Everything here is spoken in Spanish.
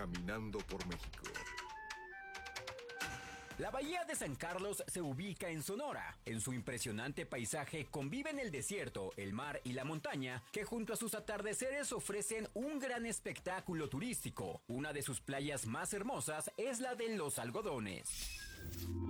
Caminando por México. La bahía de San Carlos se ubica en Sonora. En su impresionante paisaje conviven el desierto, el mar y la montaña, que junto a sus atardeceres ofrecen un gran espectáculo turístico. Una de sus playas más hermosas es la de Los Algodones.